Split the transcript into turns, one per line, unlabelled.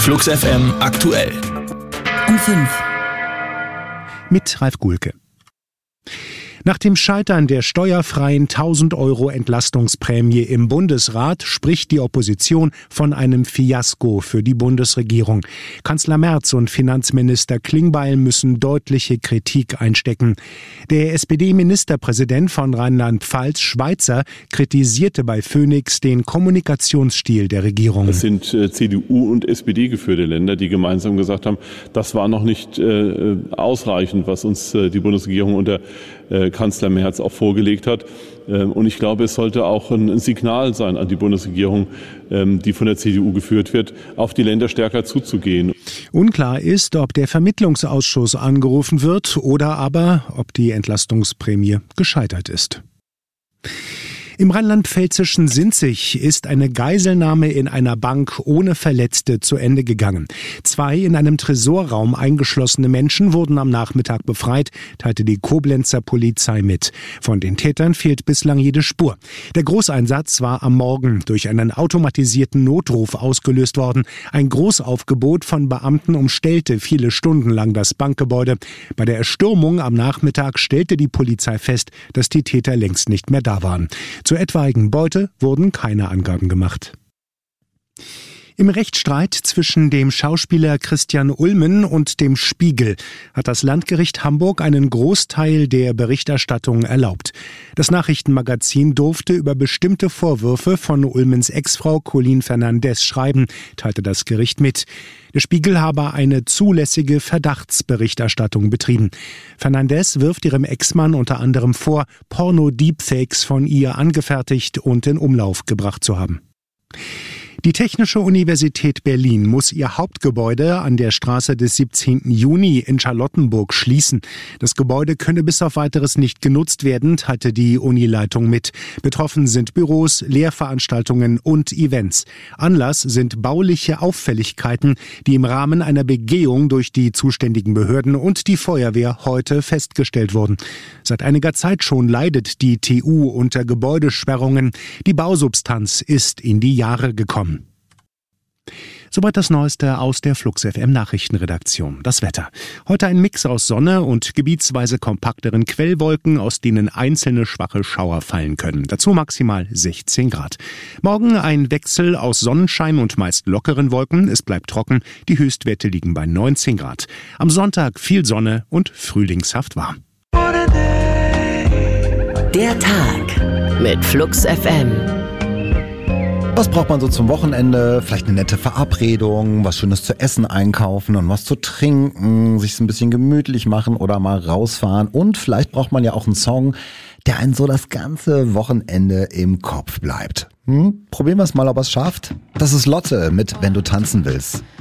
Flux FM aktuell.
Um 5.
Mit Ralf Guhlke. Nach dem Scheitern der steuerfreien 1.000 € Entlastungsprämie im Bundesrat spricht die Opposition von einem Fiasko für die Bundesregierung. Kanzler Merz und Finanzminister Klingbeil müssen deutliche Kritik einstecken. Der SPD-Ministerpräsident von Rheinland-Pfalz, Schweizer, kritisierte bei Phoenix den Kommunikationsstil der Regierung.
Es sind CDU und SPD geführte Länder, die gemeinsam gesagt haben, das war noch nicht ausreichend, was uns die Bundesregierung unter Kanzler Merz auch vorgelegt hat. Und ich glaube, es sollte auch ein Signal sein an die Bundesregierung, die von der CDU geführt wird, auf die Länder stärker zuzugehen.
Unklar ist, ob der Vermittlungsausschuss angerufen wird oder aber, ob die Entlastungsprämie gescheitert ist. Im rheinland-pfälzischen Sinzig ist eine Geiselnahme in einer Bank ohne Verletzte zu Ende gegangen. 2 in einem Tresorraum eingeschlossene Menschen wurden am Nachmittag befreit, teilte die Koblenzer Polizei mit. Von den Tätern fehlt bislang jede Spur. Der Großeinsatz war am Morgen durch einen automatisierten Notruf ausgelöst worden. Ein Großaufgebot von Beamten umstellte viele Stunden lang das Bankgebäude. Bei der Erstürmung am Nachmittag stellte die Polizei fest, dass die Täter längst nicht mehr da waren. Zur etwaigen Beute wurden keine Angaben gemacht. Im Rechtsstreit zwischen dem Schauspieler Christian Ulmen und dem Spiegel hat das Landgericht Hamburg einen Großteil der Berichterstattung erlaubt. Das Nachrichtenmagazin durfte über bestimmte Vorwürfe von Ulmens Ex-Frau Colleen Fernandez schreiben, teilte das Gericht mit. Der Spiegel habe eine zulässige Verdachtsberichterstattung betrieben. Fernandez wirft ihrem Ex-Mann unter anderem vor, Porno-Deepfakes von ihr angefertigt und in Umlauf gebracht zu haben. Die Technische Universität Berlin muss ihr Hauptgebäude an der Straße des 17. Juni in Charlottenburg schließen. Das Gebäude könne bis auf Weiteres nicht genutzt werden, teilte die Unileitung mit. Betroffen sind Büros, Lehrveranstaltungen und Events. Anlass sind bauliche Auffälligkeiten, die im Rahmen einer Begehung durch die zuständigen Behörden und die Feuerwehr heute festgestellt wurden. Seit einiger Zeit schon leidet die TU unter Gebäudesperrungen. Die Bausubstanz ist in die Jahre gekommen. Soweit das Neueste aus der Flux FM Nachrichtenredaktion. Das Wetter. Heute ein Mix aus Sonne und gebietsweise kompakteren Quellwolken, aus denen einzelne schwache Schauer fallen können. Dazu maximal 16 Grad. Morgen ein Wechsel aus Sonnenschein und meist lockeren Wolken. Es bleibt trocken. Die Höchstwerte liegen bei 19 Grad. Am Sonntag viel Sonne und frühlingshaft warm.
Der Tag mit Flux FM.
Was braucht man so zum Wochenende? Vielleicht eine nette Verabredung, was Schönes zu essen einkaufen und was zu trinken, sich ein bisschen gemütlich machen oder mal rausfahren. Und vielleicht braucht man ja auch einen Song, der einen so das ganze Wochenende im Kopf bleibt. Probieren wir es mal, ob es schafft. Das ist Lotte mit Wenn du tanzen willst.